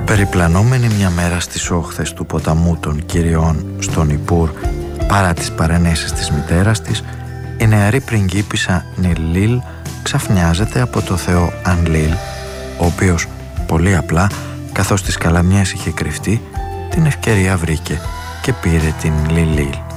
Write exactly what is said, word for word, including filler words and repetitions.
Περιπλανόμενη μια μέρα στις όχθες του ποταμού των Κυριών στον Ιπούρ, παρά τις παρενέσεις της μητέρας της, η νεαρή πριγκίπισσα Νιλ-Λίλ ξαφνιάζεται από το θεό Ανλίλ, ο οποίος πολύ απλά, καθώς τις καλαμιές είχε κρυφτεί, την ευκαιρία βρήκε και πήρε την Λιλίλ.